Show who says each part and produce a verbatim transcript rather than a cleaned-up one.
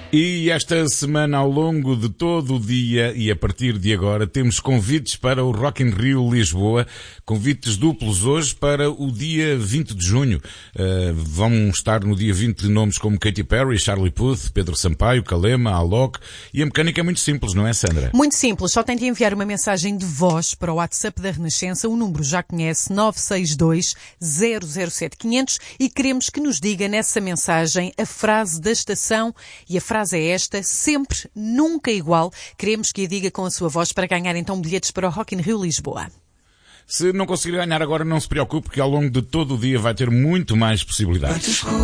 Speaker 1: E esta semana, ao longo de todo o dia e a partir de agora, temos convites para o Rock in Rio Lisboa, convites duplos hoje para o dia vinte de junho. Uh, vão estar no dia vinte nomes como Katy Perry, Charlie Puth, Pedro Sampaio, Kalema, Alok, e a mecânica é muito simples, não é, Sandra?
Speaker 2: Muito simples, só tem de enviar uma mensagem de voz para o WhatsApp da Renascença, o número já conhece, nove seis dois, zero zero sete, quinhentos, e queremos que nos diga nessa mensagem a frase da estação, e a frase é esta: sempre, nunca igual. Queremos que a diga com a sua voz para ganhar então bilhetes para o Rock in Rio Lisboa.
Speaker 1: Se não conseguir ganhar agora, não se preocupe, porque ao longo de todo o dia vai ter muito mais possibilidades.